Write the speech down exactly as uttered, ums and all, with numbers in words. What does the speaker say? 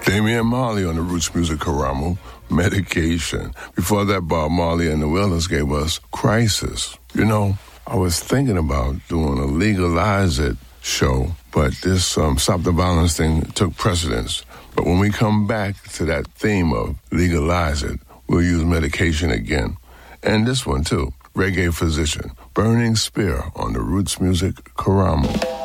Damian Marley on the Roots Music Karamu, Medication. Before that, Bob Marley and the Wailers gave us Crisis. You know, I was thinking about doing a Legalize It show, but this um, Stop the Violence thing took precedence. But when we come back to that theme of Legalize It, we'll use Medication again. And this one, too, Reggae Physician, Burning Spear on the Roots Music Karamu.